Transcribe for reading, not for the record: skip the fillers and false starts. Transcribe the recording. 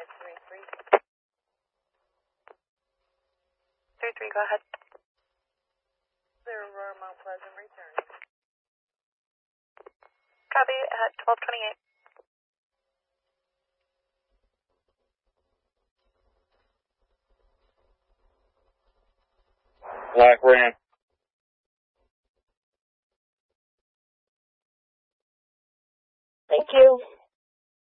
33, go ahead. Clear Aurora Mount Pleasant, return. Copy at 1228. Black Ram.